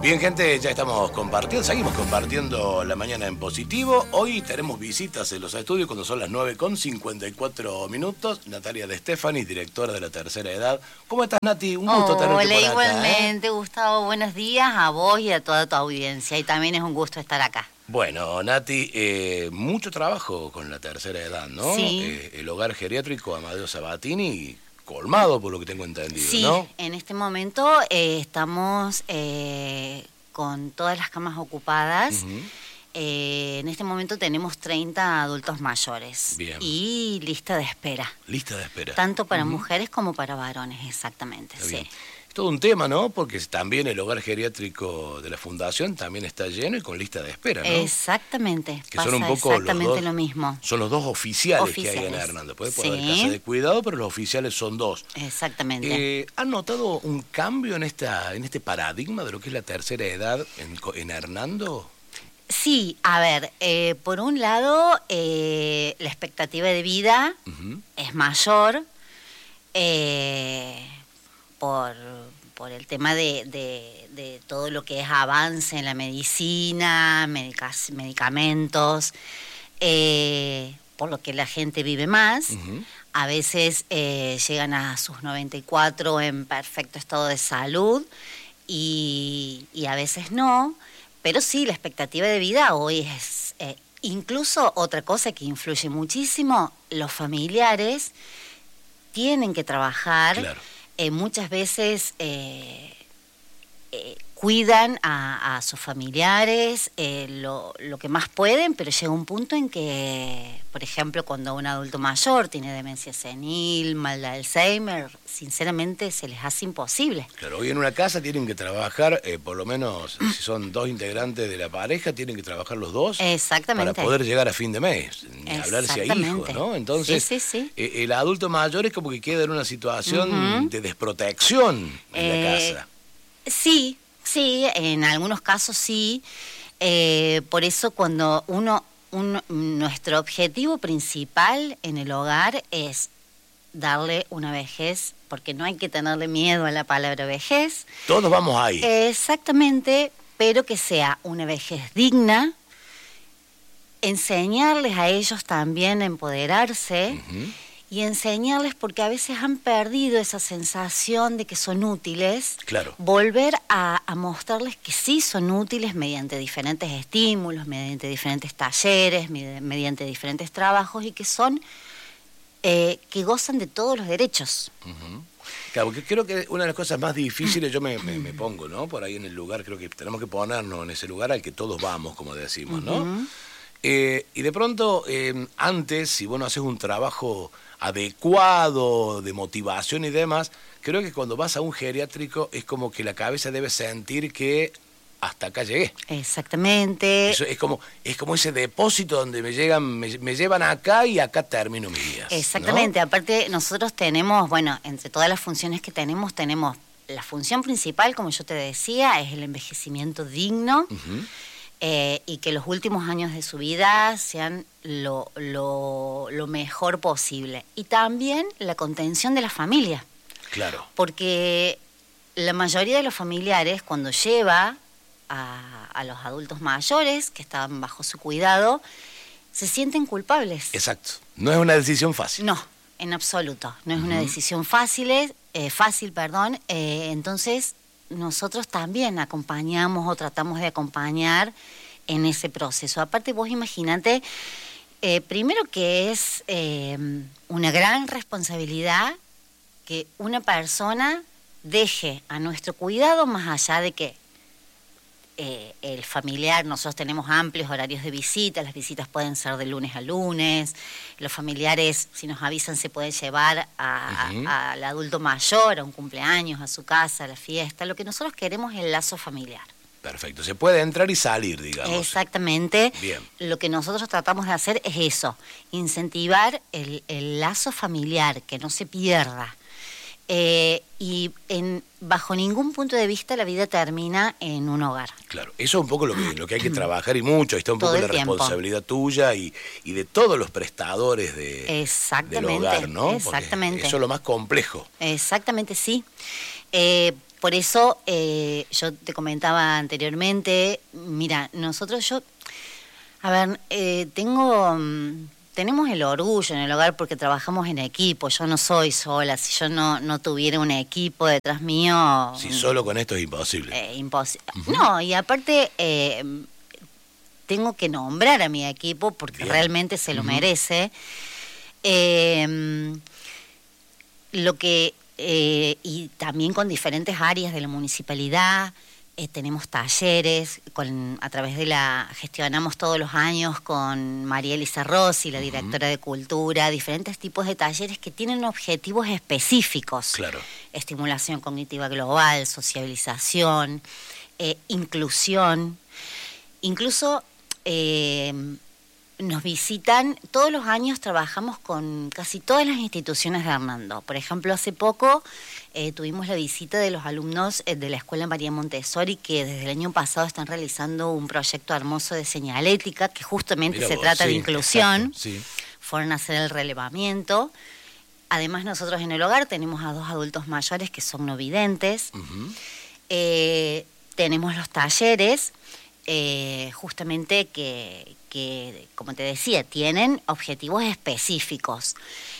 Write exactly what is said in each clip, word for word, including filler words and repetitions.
Bien, gente, ya estamos compartiendo, seguimos compartiendo la mañana en positivo. Hoy tenemos visitas en los estudios cuando son las nueve con cincuenta y cuatro minutos. Natalia De Stefani, directora de La Tercera Edad. ¿Cómo estás, Nati? Un gusto tenerte por acá. Hola, igualmente, ¿eh? Gustavo, buenos días a vos y a toda tu audiencia. Y también es un gusto estar acá. Bueno, Nati, eh, mucho trabajo con La Tercera Edad, ¿no? Sí. Eh, el hogar geriátrico Amadeo Sabatini, colmado por lo que tengo entendido, sí, ¿no? En este momento eh, estamos eh, con todas las camas ocupadas. Uh-huh. eh, en este momento tenemos treinta adultos mayores. Bien. Y lista de espera. Lista de espera. Tanto para uh-huh. mujeres como para varones, exactamente. Está sí. bien. Todo un tema, ¿no? Porque también el hogar geriátrico de la Fundación también está lleno y con lista de espera, ¿no? Exactamente. Que pasa son un poco exactamente los dos, lo mismo. Son los dos oficiales, oficiales. que hay en Hernando. Puede sí. poner casa de cuidado, pero los oficiales son dos. Exactamente. Eh, ¿Han notado un cambio en esta en este paradigma de lo que es la tercera edad en, en Hernando? Sí, a ver, eh, por un lado, eh, la expectativa de vida uh-huh. es mayor. Eh, Por, por el tema de, de, de todo lo que es avance en la medicina, medicas, medicamentos, eh, por lo que la gente vive más. Uh-huh. A veces eh, llegan a sus noventa y cuatro en perfecto estado de salud y, y a veces no. Pero sí, la expectativa de vida hoy es... Eh, incluso otra cosa que influye muchísimo, los familiares tienen que trabajar... Claro. Eh, muchas veces eh, eh, cuidan a, a sus familiares eh, lo, lo que más pueden, pero llega un punto en que, por ejemplo, cuando un adulto mayor tiene demencia senil, mal de Alzheimer, sinceramente se les hace imposible. Claro, hoy en una casa tienen que trabajar, eh, por lo menos si son dos integrantes de la pareja, tienen que trabajar los dos. Exactamente. Para poder llegar a fin de mes, ni hablar si hay hijos, ¿no? Entonces, sí, sí, sí. Eh, el adulto mayor es como que queda en una situación uh-huh. de desprotección en eh, la casa. Sí, sí, en algunos casos sí. Eh, por eso cuando uno, uno, nuestro objetivo principal en el hogar es darle una vejez, porque no hay que tenerle miedo a la palabra vejez. Todos vamos ahí. Exactamente, pero que sea una vejez digna, enseñarles a ellos también a empoderarse uh-huh. y enseñarles, porque a veces han perdido esa sensación de que son útiles, claro. volver a, a mostrarles que sí son útiles mediante diferentes estímulos, mediante diferentes talleres, mediante diferentes trabajos y que son... Eh, que gozan de todos los derechos. Uh-huh. Claro, porque creo que una de las cosas más difíciles, yo me, me, me pongo, ¿no? Por ahí en el lugar, creo que tenemos que ponernos en ese lugar al que todos vamos, como decimos, ¿no? Uh-huh. Eh, y de pronto, eh, antes, si vos no haces un trabajo adecuado de motivación y demás, creo que cuando vas a un geriátrico es como que la cabeza debe sentir que hasta acá llegué. Exactamente. Eso es como es como ese depósito donde me llegan me, me llevan acá y acá termino mis días. Exactamente. ¿No? Aparte nosotros tenemos, bueno, entre todas las funciones que tenemos, tenemos la función principal, como yo te decía, es el envejecimiento digno uh-huh. eh, y que los últimos años de su vida sean lo, lo, lo mejor posible. Y también la contención de la familia. Claro. Porque la mayoría de los familiares, cuando lleva A, a los adultos mayores que estaban bajo su cuidado, se sienten culpables. Exacto. No es una decisión fácil. No, en absoluto. No es uh-huh. una decisión fácil, eh, fácil, perdón. Eh, entonces, nosotros también acompañamos o tratamos de acompañar en ese proceso. Aparte, vos imaginate, eh, primero que es eh, una gran responsabilidad que una persona deje a nuestro cuidado, más allá de que Eh, el familiar, nosotros tenemos amplios horarios de visita, las visitas pueden ser de lunes a lunes, los familiares, si nos avisan, se pueden llevar a, uh-huh. a, al adulto mayor, a un cumpleaños, a su casa, a la fiesta. Lo que nosotros queremos es el lazo familiar. Perfecto, se puede entrar y salir, digamos. Exactamente. Bien. Lo que nosotros tratamos de hacer es eso, incentivar el, el lazo familiar, que no se pierda. Eh, y en, bajo ningún punto de vista la vida termina en un hogar. Claro, eso es un poco lo que, lo que hay que trabajar y mucho, ahí está un Todo poco la tiempo. responsabilidad tuya y, y de todos los prestadores de, del hogar, ¿no? Exactamente. Porque eso es lo más complejo. Exactamente, sí. Eh, por eso eh, yo te comentaba anteriormente, mira, nosotros yo, a ver, eh, tengo, tenemos el orgullo en el hogar porque trabajamos en equipo, yo no soy sola, si yo no, no tuviera un equipo detrás mío... Si solo con esto es imposible. Eh, imposible. Uh-huh. No, y aparte... Eh, tengo que nombrar a mi equipo porque Bien. realmente se lo uh-huh. merece. Eh, lo que eh, y también con diferentes áreas de la municipalidad, eh, tenemos talleres, con, a través de la, gestionamos todos los años con María Elisa Rossi, la uh-huh. directora de Cultura, diferentes tipos de talleres que tienen objetivos específicos. Claro. Estimulación cognitiva global, sociabilización, eh, inclusión, incluso... Eh, nos visitan, todos los años trabajamos con casi todas las instituciones de Hernando. Por ejemplo, hace poco eh, tuvimos la visita de los alumnos eh, de la Escuela María Montessori, que desde el año pasado están realizando un proyecto hermoso de señalética, que justamente Mira se vos, trata sí, de inclusión. Exacto, sí. Fueron a hacer el relevamiento. Además, nosotros en el hogar tenemos a dos adultos mayores que son no videntes. Uh-huh. Eh, tenemos los talleres, eh, justamente que... que, como te decía, tienen objetivos específicos.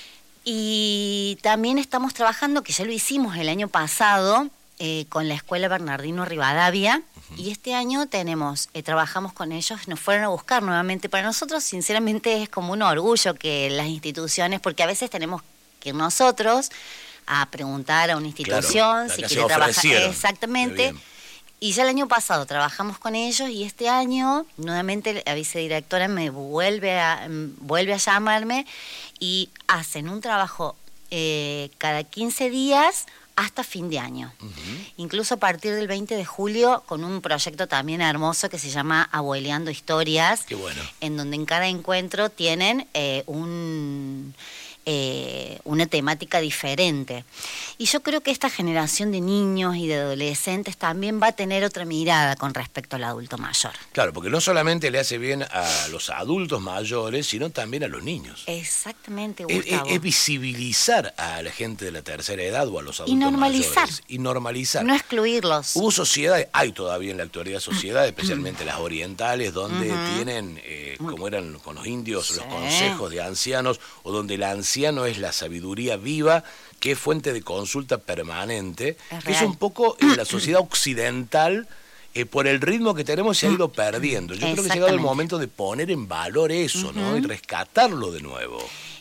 Y también estamos trabajando, que ya lo hicimos el año pasado, eh, con la Escuela Bernardino Rivadavia, uh-huh. y este año tenemos, eh, trabajamos con ellos, nos fueron a buscar nuevamente. Para nosotros, sinceramente, es como un orgullo que las instituciones, porque a veces tenemos que ir nosotros a preguntar a una institución claro, si quiere trabajar. Exactamente. Y ya el año pasado trabajamos con ellos y este año nuevamente la vicedirectora me vuelve a, vuelve a llamarme y hacen un trabajo eh, cada quince días hasta fin de año. Uh-huh. Incluso a partir del veinte de julio con un proyecto también hermoso que se llama Abueleando Historias. Qué bueno. En donde en cada encuentro tienen eh, un... Eh, una temática diferente. Y yo creo que esta generación de niños y de adolescentes también va a tener otra mirada con respecto al adulto mayor. Claro, porque no solamente le hace bien a los adultos mayores, sino también a los niños. Exactamente, Gustavo. Es, es visibilizar a la gente de la tercera edad o a los adultos y normalizar. mayores. Y normalizar. No excluirlos. Hubo sociedades, hay todavía en la actualidad sociedades, especialmente las orientales, donde uh-huh. tienen, eh, como eran con los indios, sí. los consejos de ancianos, o donde la anciana no es la sabiduría viva, que es fuente de consulta permanente, es que es un poco en la sociedad occidental, eh, por el ritmo que tenemos se ha ido perdiendo. Yo creo que ha llegado el momento de poner en valor eso, uh-huh. ¿no? Y rescatarlo de nuevo.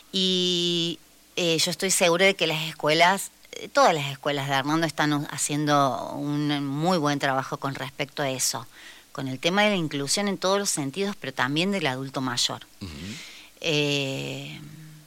Y eh, yo estoy segura de que las escuelas, todas las escuelas de Hernando están haciendo un muy buen trabajo con respecto a eso, con el tema de la inclusión en todos los sentidos, pero también del adulto mayor. Uh-huh. Eh...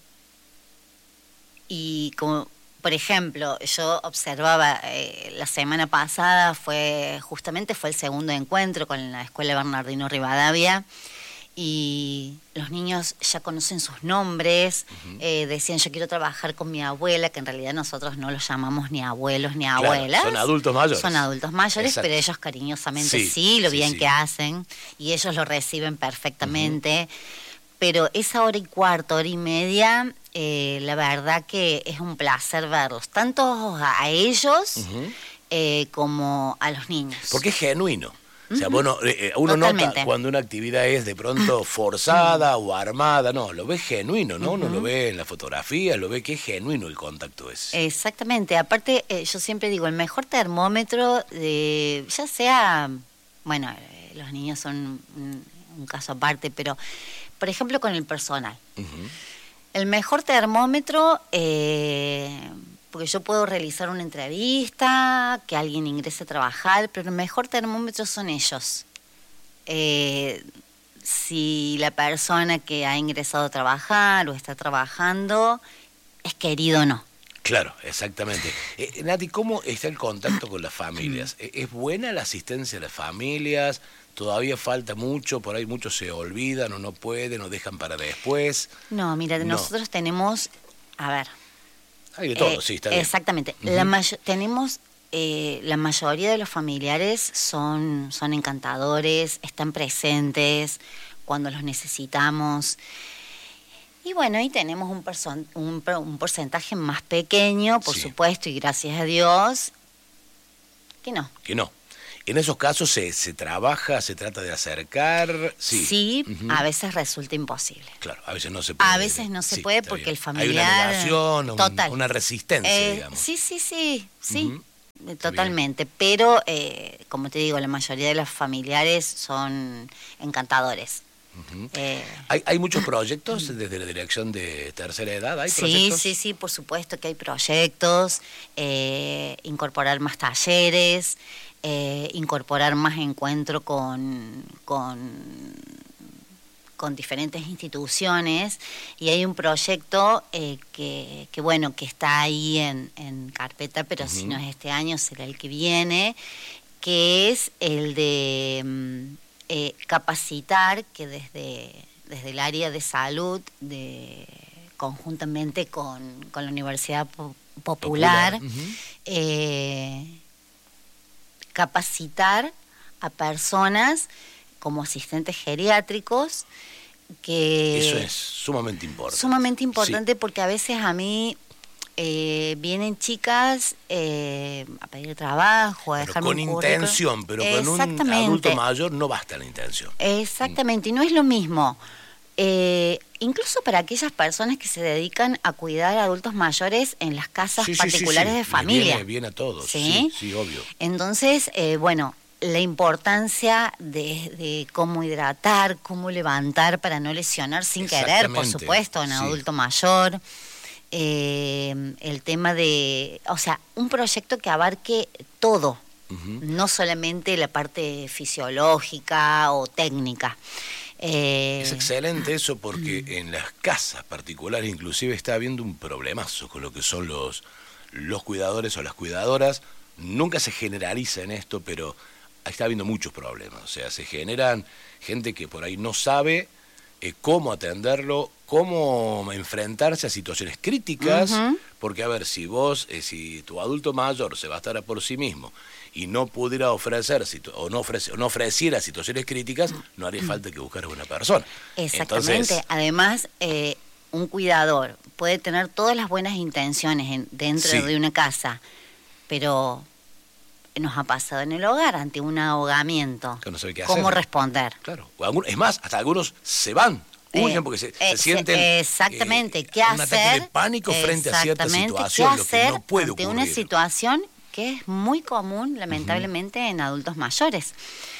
Y como, por ejemplo, yo observaba, eh, la semana pasada fue, justamente fue el segundo encuentro con la Escuela Bernardino Rivadavia, y los niños ya conocen sus nombres, uh-huh. eh, decían yo quiero trabajar con mi abuela, que en realidad nosotros no los llamamos ni abuelos ni claro, abuelas. Son adultos mayores. Son adultos mayores, Exacto. Pero ellos cariñosamente sí, sí lo sí, bien sí. que hacen, y ellos lo reciben perfectamente. Uh-huh. Pero esa hora y cuarto, hora y media, eh, la verdad que es un placer verlos, tanto a ellos uh-huh. eh, como a los niños. Porque es genuino. Uh-huh. O sea, bueno, eh, uno Totalmente. Nota cuando una actividad es de pronto forzada uh-huh. o armada, no, lo ve genuino, ¿no? Uh-huh. Uno lo ve en la fotografía, lo ve que es genuino el contacto ese. Exactamente. Aparte, eh, yo siempre digo, el mejor termómetro, de, ya sea, bueno, eh, los niños son un, un caso aparte, pero... Por ejemplo, con el personal. Uh-huh. El mejor termómetro, eh, porque yo puedo realizar una entrevista, que alguien ingrese a trabajar, pero el mejor termómetro son ellos. Eh, si la persona que ha ingresado a trabajar o está trabajando es querido o no. Claro, exactamente. Eh, Nati, ¿cómo está el contacto con las familias? ¿Es buena la asistencia a las familias? ¿Todavía falta mucho? Por ahí muchos se olvidan o no pueden o dejan para después. No, mira, no. nosotros tenemos, a ver. Hay de todo, eh, sí, está bien. Exactamente. Uh-huh. La may- tenemos, eh, la mayoría de los familiares son, son encantadores, están presentes cuando los necesitamos. Y bueno, y tenemos un, person- un, un porcentaje más pequeño, por sí. supuesto, y gracias a Dios, que no. Que no. En esos casos se, se trabaja, se trata de acercar. Sí, sí uh-huh. A veces resulta imposible. Claro, a veces no se puede. A veces no se sí, puede porque bien. el familiar... Hay una negación, total. Un, una resistencia, eh, digamos. Sí, sí, sí, sí. Uh-huh. Totalmente. Bien. Pero, eh, como te digo, la mayoría de los familiares son encantadores. Uh-huh. eh, ¿Hay, ¿Hay muchos proyectos desde la dirección de tercera edad? ¿Hay sí, proyectos? sí, sí, por supuesto que hay proyectos, eh, incorporar más talleres, eh, incorporar más encuentro con, con, con diferentes instituciones, y hay un proyecto eh, que, que, bueno, que está ahí en, en carpeta, pero uh-huh. si no es este año, será el que viene, que es el de... Um, Eh, capacitar, que desde, desde el área de salud, de, conjuntamente con, con la Universidad Po- Popular, Popular. Uh-huh. eh, capacitar a personas como asistentes geriátricos, que... Eso es sumamente importante. Sumamente importante sí. Porque a veces a mí... Eh, vienen chicas eh, a pedir trabajo, a dejarme con un intención, pero con un adulto mayor no basta la intención. Exactamente, y no es lo mismo. Eh, incluso para aquellas personas que se dedican a cuidar a adultos mayores en las casas sí, sí, particulares sí, sí. de familia. Viene, viene a todos, sí, sí, sí obvio. Entonces, eh, bueno, la importancia de, de cómo hidratar, cómo levantar para no lesionar sin querer, por supuesto, en sí. adulto mayor. Eh, el tema de, o sea, un proyecto que abarque todo, uh-huh. no solamente la parte fisiológica o técnica. Eh... Es excelente eso porque uh-huh. en las casas particulares inclusive está habiendo un problemazo con lo que son los, los cuidadores o las cuidadoras. Nunca se generaliza en esto, pero está habiendo muchos problemas. O sea, se generan gente que por ahí no sabe eh, cómo atenderlo, cómo enfrentarse a situaciones críticas, uh-huh. porque a ver, si vos, eh, si tu adulto mayor se bastara por sí mismo y no pudiera ofrecer, situ- o, no ofrece, o no ofreciera situaciones críticas, no haría falta que buscara una persona. Exactamente, Entonces, además, eh, un cuidador puede tener todas las buenas intenciones en, dentro sí. de una casa, pero nos ha pasado en el hogar ante un ahogamiento. Que no sabe qué ¿Cómo hacer? responder? Claro, es más, hasta algunos se van. Huyen porque se, eh, se sienten exactamente, eh, ¿qué un hacer? ataque de pánico frente a cierta situación, ¿qué hacer lo que no puede ante ocurrir? Una situación que es muy común, lamentablemente, uh-huh. en adultos mayores.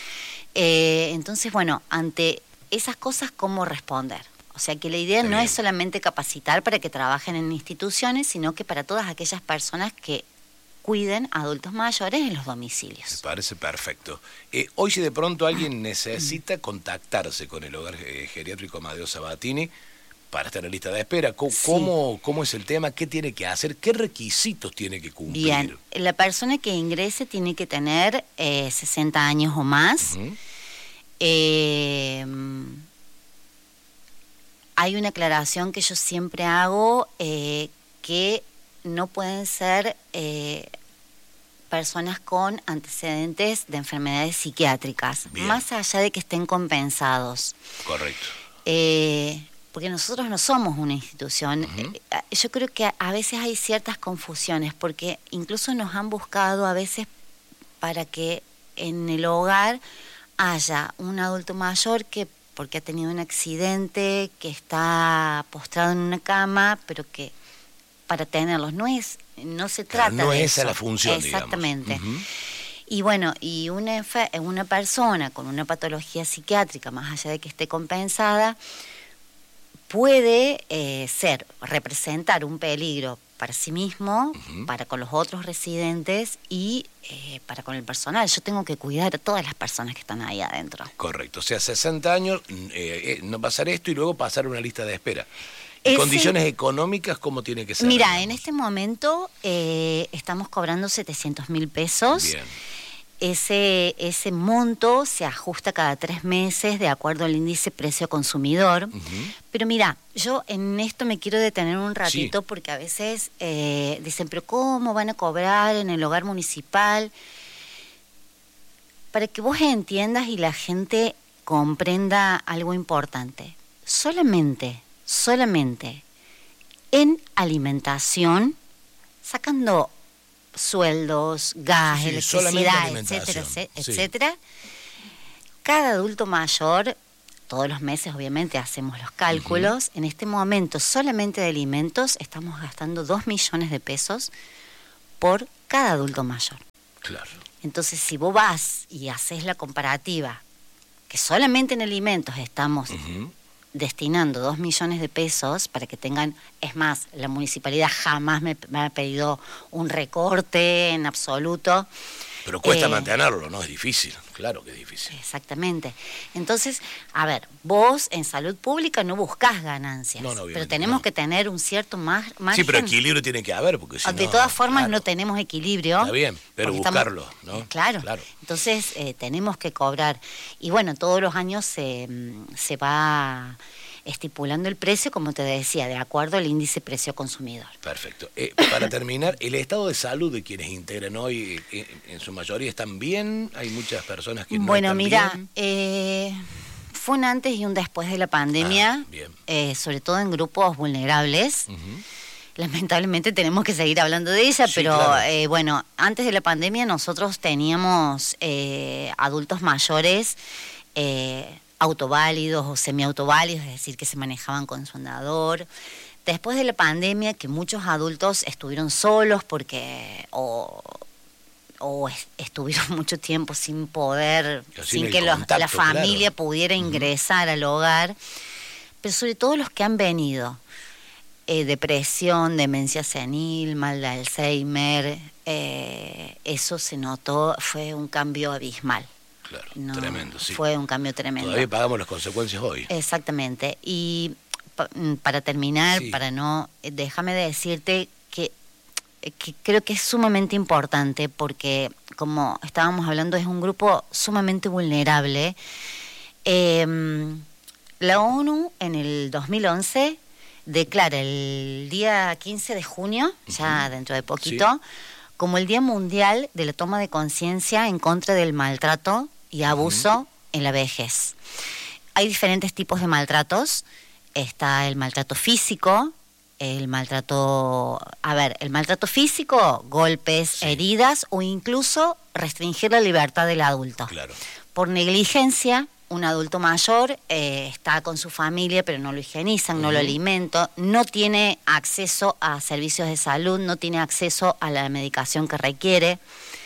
Eh, entonces, bueno, ante esas cosas, ¿cómo responder? O sea, que la idea Está no bien. es solamente capacitar para que trabajen en instituciones, sino que para todas aquellas personas que cuiden a adultos mayores en los domicilios. Me parece perfecto. Eh, hoy si de pronto alguien necesita contactarse con el hogar eh, geriátrico Amadeo Sabatini para estar en lista de espera, ¿cómo, sí. cómo, ¿cómo es el tema? ¿Qué tiene que hacer? ¿Qué requisitos tiene que cumplir? Bien, la persona que ingrese tiene que tener eh, sesenta años o más. Uh-huh. Eh, hay una aclaración que yo siempre hago, eh, que no pueden ser eh, personas con antecedentes de enfermedades psiquiátricas, Bien. más allá de que estén compensados. Correcto. Eh, porque nosotros no somos una institución. Uh-huh. Eh, yo creo que a veces hay ciertas confusiones, porque incluso nos han buscado a veces para que en el hogar haya un adulto mayor que, porque ha tenido un accidente, que está postrado en una cama, pero que para tenerlos no es, no se trata Claro, no de es esa eso. la función, Exactamente. digamos. Uh-huh. Y bueno, y una, una persona con una patología psiquiátrica, más allá de que esté compensada, puede eh, ser, representar un peligro para sí mismo, uh-huh. para con los otros residentes y eh, para con el personal. Yo tengo que cuidar a todas las personas que están ahí adentro. Correcto, o sea, sesenta años, eh, eh, no pasar esto y luego pasar una lista de espera. Ese, ¿Condiciones económicas cómo tiene que ser? Mira, digamos? En este momento eh, estamos cobrando setecientos mil pesos. Bien. Ese, ese monto se ajusta cada tres meses de acuerdo al índice precio consumidor. Uh-huh. Pero mira, yo en esto me quiero detener un ratito, sí. porque a veces eh, dicen, pero ¿cómo van a cobrar en el hogar municipal? Para que vos entiendas y la gente comprenda algo importante. Solamente, solamente en alimentación, sacando sueldos, gas, Sí, electricidad, solamente etcétera, alimentación, sí. etcétera. Cada adulto mayor, todos los meses obviamente hacemos los cálculos, uh-huh. En este momento solamente de alimentos estamos gastando dos millones de pesos por cada adulto mayor. Claro. Entonces, si vos vas y haces la comparativa, que solamente en alimentos estamos uh-huh. destinando dos millones de pesos para que tengan, es más, la municipalidad jamás me, me ha pedido un recorte en absoluto. Pero cuesta eh, mantenerlo, ¿no? Es difícil, claro que es difícil. Exactamente. Entonces, a ver, vos en salud pública no buscás ganancias, no, no, pero tenemos no. que tener un cierto mar, margen. Sí, pero equilibrio tiene que haber, porque si De no, todas formas claro. no tenemos equilibrio. Está bien, pero buscarlo, estamos, ¿no? Claro, claro. Entonces eh, tenemos que cobrar. Y bueno, todos los años se, se va estipulando el precio, como te decía, de acuerdo al índice precio consumidor. Perfecto. Eh, para terminar, ¿el estado de salud de quienes integran hoy, en, en su mayoría, están bien? ¿Hay muchas personas que no bueno, están mira, bien? Eh, fue un antes y un después de la pandemia, ah, bien. Eh, sobre todo en grupos vulnerables. Uh-huh. Lamentablemente tenemos que seguir hablando de ella, sí, pero claro. eh, bueno, antes de la pandemia nosotros teníamos eh, adultos mayores eh, autoválidos o semiautoválidos, es decir, que se manejaban con su andador. Después de la pandemia, que muchos adultos estuvieron solos porque o, o est- estuvieron mucho tiempo sin poder, sin, sin que los, la familia claro. pudiera ingresar uh-huh. al hogar, pero sobre todo los que han venido, eh, depresión, demencia senil, mal de Alzheimer, eh, eso se notó, fue un cambio abismal. Claro, no, tremendo, sí. Fue un cambio tremendo. Todavía pagamos las consecuencias hoy. Exactamente. Y pa- para terminar, sí. para no, déjame decirte que, que creo que es sumamente importante porque, como estábamos hablando, es un grupo sumamente vulnerable. Eh, la ONU en el dos mil once declara el día quince de junio, uh-huh. ya dentro de poquito, sí. como el Día Mundial de la Toma de Conciencia en contra del maltrato y abuso uh-huh. en la vejez. Hay diferentes tipos de maltratos. Está el maltrato físico, el maltrato... A ver, el maltrato físico, golpes, sí. heridas o incluso restringir la libertad del adulto. Claro. Por negligencia, un adulto mayor eh, está con su familia pero no lo higienizan, uh-huh. no lo alimentan, no tiene acceso a servicios de salud, no tiene acceso a la medicación que requiere.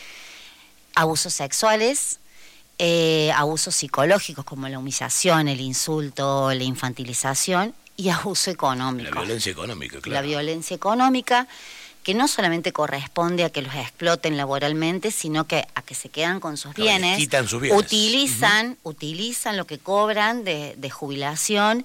Abusos sexuales... Eh, abusos psicológicos como la humillación, el insulto, la infantilización y abuso económico. La violencia económica, claro. La violencia económica que no solamente corresponde a que los exploten laboralmente, sino que a que se quedan con sus no, bienes, quitan sus bienes. Utilizan, uh-huh. utilizan lo que cobran de, de jubilación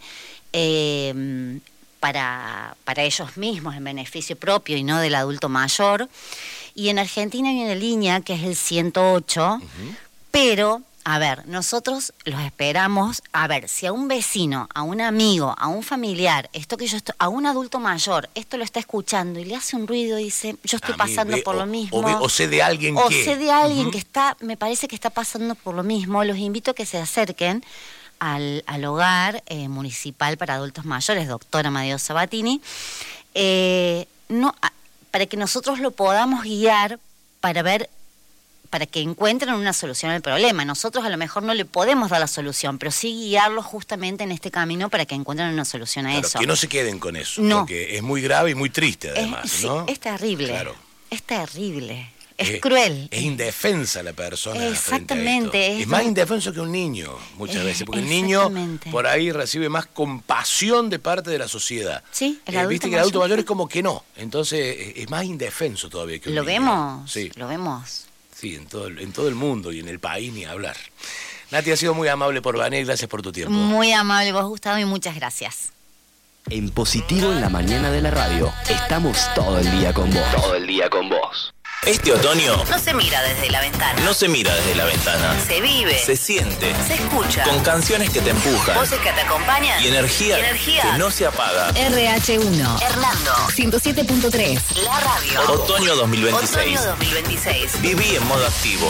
eh, para, para ellos mismos, en beneficio propio y no del adulto mayor. Y en Argentina hay una línea que es el ciento ocho, uh-huh. Pero, a ver, nosotros los esperamos, a ver, si a un vecino, a un amigo, a un familiar, esto que yo estoy, a un adulto mayor, esto lo está escuchando y le hace un ruido y dice, yo estoy a pasando mí, por o, lo mismo. O, ve, o sé de alguien o que... O sé de alguien uh-huh. que está, me parece que está pasando por lo mismo. Los invito a que se acerquen al, al hogar eh, municipal para adultos mayores, doctora Amadeo Sabatini, eh, no, a, para que nosotros lo podamos guiar para ver... para que encuentren una solución al problema. Nosotros a lo mejor no le podemos dar la solución, pero sí guiarlos justamente en este camino para que encuentren una solución a claro, eso. Que no se queden con eso, no. porque es muy grave y muy triste además, es, sí, ¿no? Es terrible, claro. es terrible, es, es cruel. Es indefensa la persona. Exactamente. Es, es más indefenso que un niño muchas es, veces, porque el niño por ahí recibe más compasión de parte de la sociedad. Sí, el eh, adulto Viste que el adulto mayor es como que no, entonces es, es más indefenso todavía que un lo niño. Vemos, sí. Lo vemos. Sí, en todo, en todo el mundo y en el país ni hablar. Nati, ha sido muy amable por venir, gracias por tu tiempo. Muy amable vos, Gustavo, y muchas gracias. En Positivo en la mañana de la radio, estamos todo el día con vos. Todo el día con vos. Este otoño no se mira desde la ventana. No se mira desde la ventana. Se vive. Se siente. Se escucha. Con canciones que te empujan. Voces que te acompañan. Y energía, y energía que no se apaga. R H uno. Hernando. ciento siete punto tres. La radio. Otoño dos mil veintiséis. Otoño dos mil veintiséis. Viví en modo activo.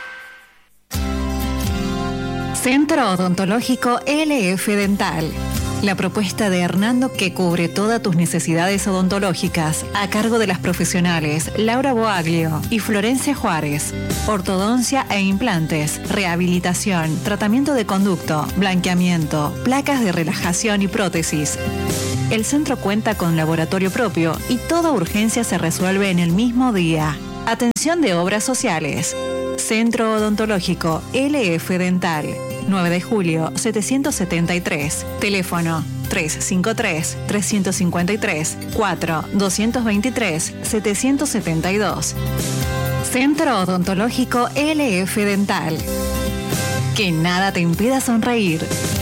Centro Odontológico L F Dental. La propuesta de Hernando que cubre todas tus necesidades odontológicas a cargo de las profesionales Laura Boaglio y Florencia Juárez. Ortodoncia e implantes, rehabilitación, tratamiento de conducto, blanqueamiento, placas de relajación y prótesis. El centro cuenta con laboratorio propio y toda urgencia se resuelve en el mismo día. Atención de obras sociales. Centro Odontológico L F Dental. nueve de julio, setecientos setenta y tres. Teléfono tres cinco tres, tres cinco tres, cuatro dos dos tres, setecientos setenta y dos. Centro Odontológico L F Dental. Que nada te impida sonreír.